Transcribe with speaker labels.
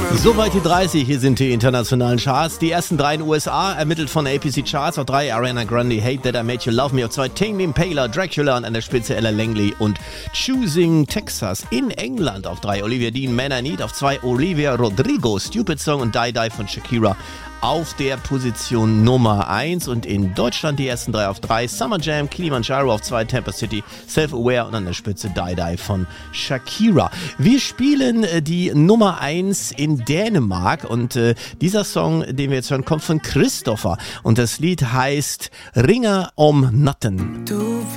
Speaker 1: Soweit die 30, hier sind die internationalen Charts. Die ersten 3 in den USA, ermittelt von APC Charts. Auf 3 Ariana Grande, Hate That I Made You Love Me. Auf 2 Tame Impala, Dracula und an der Spitze Ella Langley und Choosing Texas. In England auf 3 Olivia Dean, Man I Need. Auf 2 Olivia Rodrigo, Stupid Song und Die Die von Shakira. Auf der Position Nummer 1 und in Deutschland die ersten 3 auf 3. Summer Jam, Kilimanjaro auf 2, Tampa City, Self-Aware und an der Spitze Die Die von Shakira. Wir spielen die Nummer 1 in Dänemark und dieser Song, den wir jetzt hören, kommt von Christopher und das Lied heißt Ringer om natten.
Speaker 2: Du